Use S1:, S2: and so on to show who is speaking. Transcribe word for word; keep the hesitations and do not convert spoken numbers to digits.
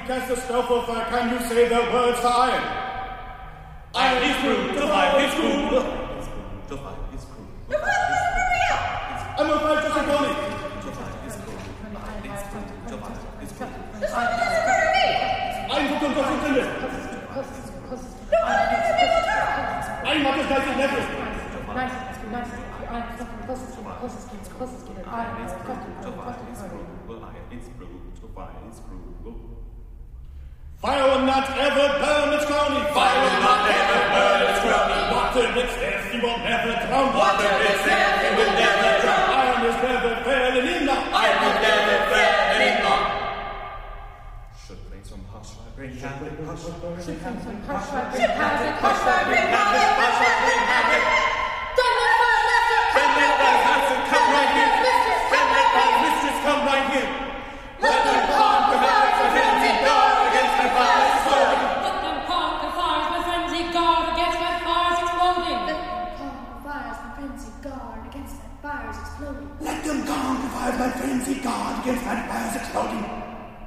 S1: cast a spell for fire, can you say the words for iron? Iron is cruel, the fire is cruel. The fire is cruel. The fire is cruel. I'm a fire just a golly. The fire is cruel. The fire is cruel. The fire is cruel. I'm for control. I'm not as nice as never. Nice, nice. I'm fucking closest to closest kids, closest kids. I'm fucking Fire will not ever burn its crowning. Fire will not ever burn its crowning. Water its death, you will never drown. Water its death, you will never drown. Iron is never failing in the. Iron is never failing in the. Should play some hush, bring havoc, hush. Should play some hush, bring havoc, hush, bring havoc, hush, bring havoc. Don't let my master come right here. Come right here. Don't let my mistress come right here. Let them conquer fires with frenzied guard against my fires exploding.
S2: Let them conquer fires with frenzied guard against my fires exploding.
S3: Let them conquer fires with frenzied guard against my fires exploding.
S1: Let them conquer fires with frenzied guard against my fires exploding.